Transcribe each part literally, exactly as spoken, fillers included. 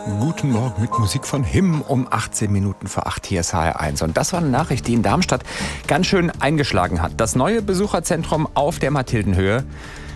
Guten Morgen mit Musik von Him um achtzehn Minuten vor acht. Hier ist H R eins. Und das war eine Nachricht, die in Darmstadt ganz schön eingeschlagen hat. Das neue Besucherzentrum auf der Mathildenhöhe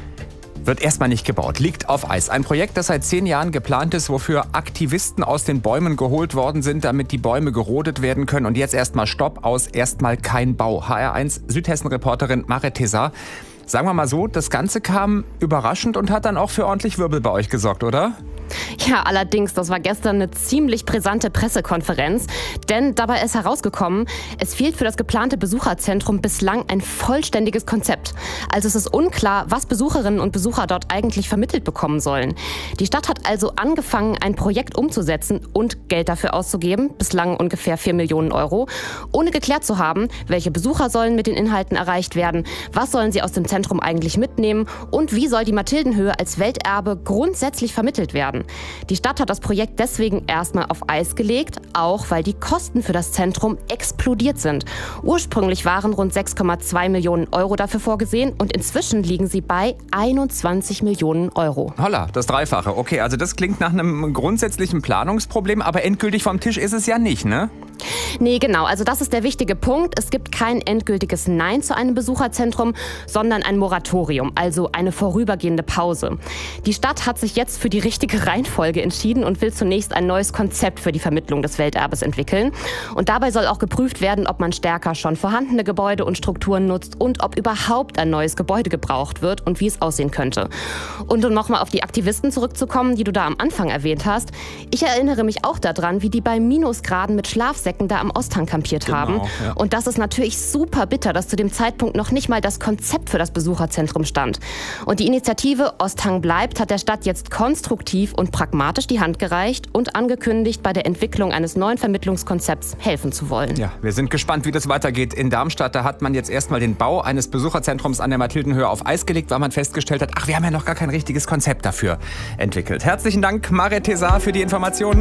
wird erstmal nicht gebaut, liegt auf Eis. Ein Projekt, das seit zehn Jahren geplant ist, wofür Aktivisten aus den Bäumen geholt worden sind, damit die Bäume gerodet werden können. Und jetzt erstmal Stopp aus, erstmal kein Bau. H R eins Südhessen-Reporterin Marit Tesa. Sagen wir mal so, das Ganze kam überraschend und hat dann auch für ordentlich Wirbel bei euch gesorgt, oder? Ja, allerdings, das war gestern eine ziemlich brisante Pressekonferenz, denn dabei ist herausgekommen, es fehlt für das geplante Besucherzentrum bislang ein vollständiges Konzept. Also es ist unklar, was Besucherinnen und Besucher dort eigentlich vermittelt bekommen sollen. Die Stadt hat also angefangen, ein Projekt umzusetzen und Geld dafür auszugeben, bislang ungefähr vier Millionen Euro, ohne geklärt zu haben, welche Besucher sollen mit den Inhalten erreicht werden, was sollen sie aus dem Zentrum eigentlich mitnehmen und wie soll die Mathildenhöhe als Welterbe grundsätzlich vermittelt werden. Die Stadt hat das Projekt deswegen erstmal auf Eis gelegt, auch weil die Kosten für das Zentrum explodiert sind. Ursprünglich waren rund sechs Komma zwei Millionen Euro dafür vorgesehen und inzwischen liegen sie bei einundzwanzig Millionen Euro. Holla, das Dreifache. Okay, also das klingt nach einem grundsätzlichen Planungsproblem, aber endgültig vom Tisch ist es ja nicht, ne? Nee, genau. Also das ist der wichtige Punkt. Es gibt kein endgültiges Nein zu einem Besucherzentrum, sondern ein Moratorium, also eine vorübergehende Pause. Die Stadt hat sich jetzt für die richtige Reihenfolge entschieden und will zunächst ein neues Konzept für die Vermittlung des Welterbes entwickeln. Und dabei soll auch geprüft werden, ob man stärker schon vorhandene Gebäude und Strukturen nutzt und ob überhaupt ein neues Gebäude gebraucht wird und wie es aussehen könnte. Und um nochmal auf die Aktivisten zurückzukommen, die du da am Anfang erwähnt hast. Ich erinnere mich auch daran, wie die bei Minusgraden mit Schlafsäcken da am Osthang kampiert Genau, haben. Ja. Und das ist natürlich super bitter, dass zu dem Zeitpunkt noch nicht mal das Konzept für das Besucherzentrum stand. Und die Initiative Osthang bleibt hat der Stadt jetzt konstruktiv und pragmatisch die Hand gereicht und angekündigt, bei der Entwicklung eines neuen Vermittlungskonzepts helfen zu wollen. Ja, wir sind gespannt, wie das weitergeht in Darmstadt. Da hat man jetzt erstmal den Bau eines Besucherzentrums an der Mathildenhöhe auf Eis gelegt, weil man festgestellt hat, ach, wir haben ja noch gar kein richtiges Konzept dafür entwickelt. Herzlichen Dank, Marit Tesa, für die Informationen.